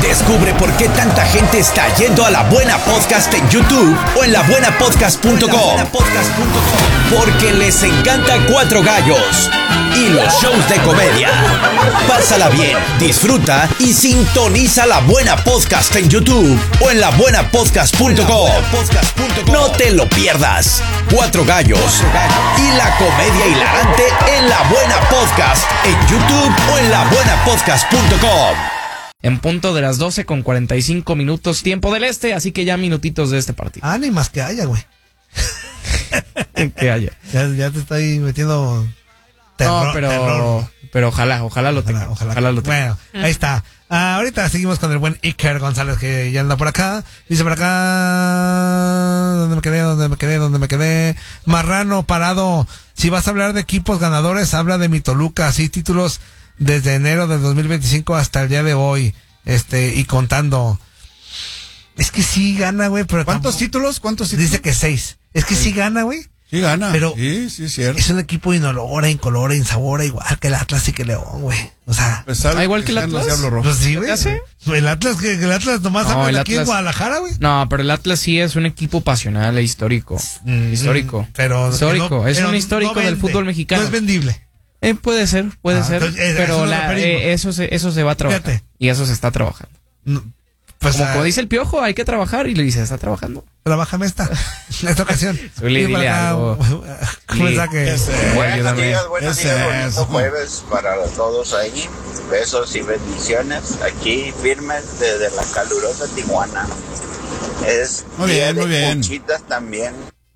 Descubre por qué tanta gente está yendo a La Buena Podcast en YouTube o en labuenapodcast.com. Porque les encanta Cuatro Gallos y los shows de comedia. Pásala bien, disfruta y sintoniza La Buena Podcast en YouTube o en labuenapodcast.com. No te lo pierdas. Cuatro Gallos y la comedia hilarante en La Buena Podcast en YouTube o en labuenapodcast.com. En punto de las 12:45 tiempo del este, así que ya minutitos de este partido. Ánimas que haya, güey. Que haya. Ya te estoy metiendo terror. No, pero ojalá lo tenga. Ojalá lo tenga. Bueno, ahí está. Ahorita seguimos con el buen Iker González, que ya anda por acá. Dice por acá... ¿Dónde me quedé? Marrano Parado. Si vas a hablar de equipos ganadores, habla de mi Toluca. Así títulos desde enero del 2025 hasta el día de hoy. Y contando. Es que sí gana, güey, pero ¿Cuántos títulos? Dice que 6. Es que sí gana, güey. Sí gana. Pero sí, es cierto. es un equipo inolora, incolora, insabora, igual que el Atlas y que León, güey. O sea, igual que el Atlas. Pues sí, güey. ¿Qué hace? El Atlas nomás No, habla aquí en Guadalajara, güey. No, pero el Atlas sí es un equipo pasional e histórico. Histórico. Pero histórico. Es pero un histórico no del fútbol mexicano. No es vendible. Puede ser. Entonces, Pero eso eso se va a trabajar. Fíjate. Y eso se está trabajando. Pues Como dice el Piojo, hay que trabajar, y le dice, está trabajando. Trabájame esta ocasión. Dile algo. ¿Cómo está que? Buenos días, bonito jueves para todos ahí. Besos y bendiciones. Aquí firmes desde la calurosa Tijuana. Es muy bien, muy bien. Cuchitas también.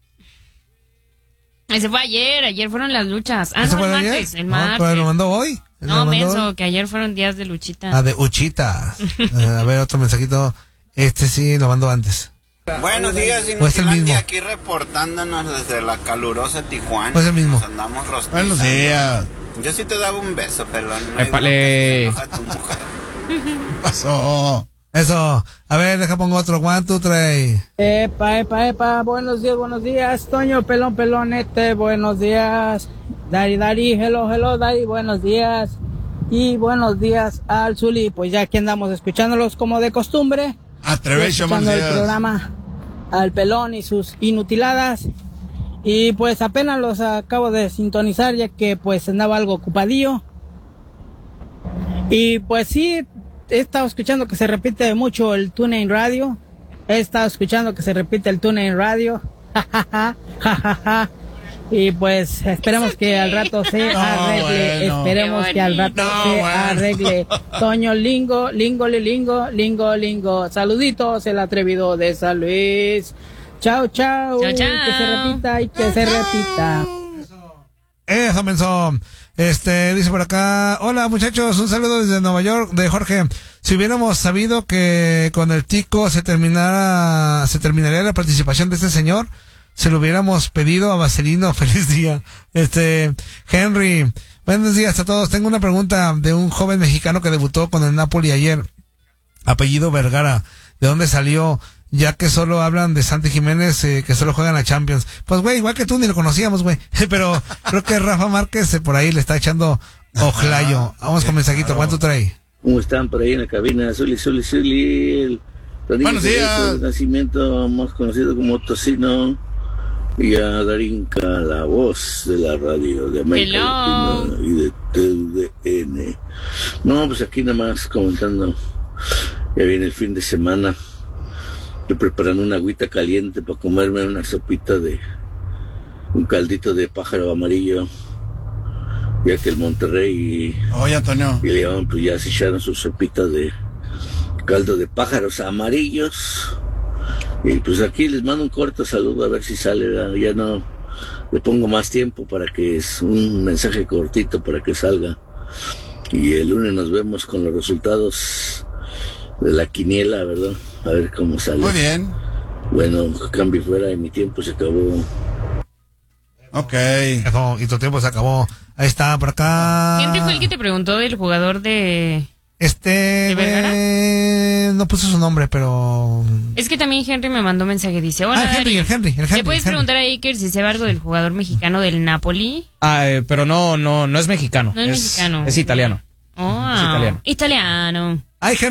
Ese fue ayer fueron las luchas. ¿Eso No, fue el ayer? martes, el No, martes. pero lo mandó hoy. No, menso, que ayer fueron días de luchita. De Uchitas. A ver, otro mensajito. Sí, lo mandó antes. Buenos días, Pues el mismo. Inutilandia, aquí reportándonos desde la calurosa Tijuana. Pues el mismo. Nos andamos rostizando. Buenos días. Yo sí te daba un beso, pelón. Épale. ¿Qué Pasó. Eso. A ver, deja pongo otro. 1, 2, 3. Epa, buenos días, Toño, pelón, buenos días, Dari, hello, Dari, buenos días, y buenos días al Zuli, pues ya aquí andamos escuchándolos como de costumbre, escuchando el programa al pelón y sus inutiladas, y pues apenas los acabo de sintonizar, ya que pues andaba algo ocupadillo, y pues sí, he estado escuchando que se repite mucho el TuneIn Radio. Y pues esperemos que al rato se arregle. Esperemos que al rato se arregle. Toño Lingo. Saluditos, el atrevido de San Luis. Chao. Que se repita. Eso, menso. Dice por acá, hola muchachos, un saludo desde Nueva York, de Jorge. Si hubiéramos sabido que con el Tico se terminaría la participación de este señor, se lo hubiéramos pedido a Vaselino. Feliz día. Henry, buenos días a todos. Tengo una pregunta de un joven mexicano que debutó con el Napoli ayer, apellido Vergara. ¿De dónde salió? Ya que solo hablan de Santi Jiménez, que solo juegan a Champions. Pues, güey, igual que tú, ni lo conocíamos, güey. Pero creo que Rafa Márquez por ahí le está echando ojlayo. Vamos con mensajito. ¿Cuánto trae? ¿Cómo están por ahí en la cabina? Zuli, el Buenos días. de Nacimiento, más conocido como Tocino. Y a Darinka, la voz de la radio de América Latina y de TUDN. No, pues aquí nada más comentando. Ya viene el fin de semana. Estoy preparando una agüita caliente para comerme una sopita de un caldito de pájaro amarillo, ya que el Monterrey Oye, Antonio. y León pues ya se echaron su sopita de caldo de pájaros amarillos, y pues aquí les mando un corto saludo a ver si sale. Ya no le pongo más tiempo para que es un mensaje cortito para que salga, y el lunes nos vemos con los resultados de la quiniela, ¿verdad? A ver cómo sale. Muy bien. Bueno, cambio fuera y mi tiempo se acabó. Ok. Eso, y tu tiempo se acabó. Ahí está, por acá. ¿Quién fue el que te preguntó del jugador de Vergara? No puso su nombre, pero... Es que también Henry me mandó mensaje, dice, hola, el Henry. ¿le puedes preguntar a Iker si sabe algo del jugador mexicano del Napoli? Pero no es mexicano. No es mexicano. Es italiano. Oh, Es italiano. Italiano. Ay,